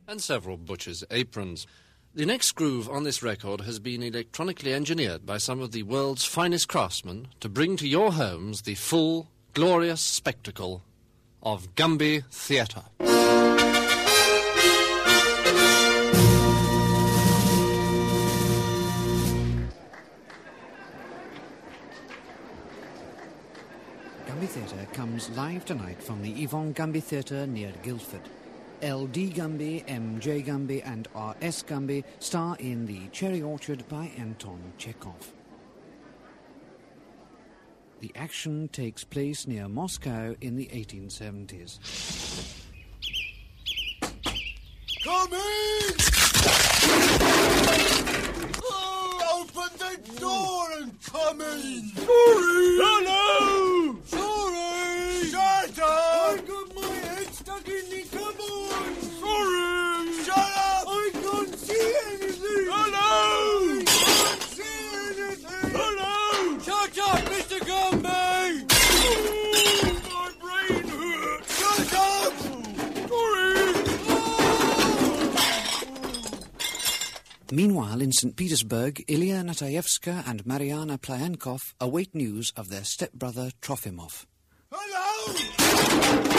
and several butchers' aprons. The next groove on this record has been electronically engineered by some of the world's finest craftsmen to bring to your homes the full, glorious spectacle of Gumby Theatre. Gumby Theatre comes live tonight from the Yvonne Gumby Theatre near Guildford. L.D. Gumby, M.J. Gumby and R.S. Gumby star in The Cherry Orchard by Anton Chekhov. The action takes place near Moscow in the 1870s. Come in! Oh, open the door and come in! Sorry! Hello! Sorry! Shut up! I got my head stuck in the cupboard! Sorry! Shut up! I can't see anything! Hello! I can't see anything! Hello! Shut up, Mr. Gumby! Oh, my brain hurts! Shut up! Sorry! Meanwhile, in St. Petersburg, Ilya Natayevska and Mariana Plyankov await news of their stepbrother Trofimov. Hello!